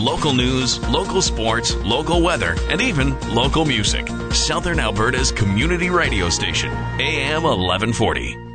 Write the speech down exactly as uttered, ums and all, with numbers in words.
local news, local sports, local weather, and even local music. Southern Alberta's community radio station, A M eleven forty.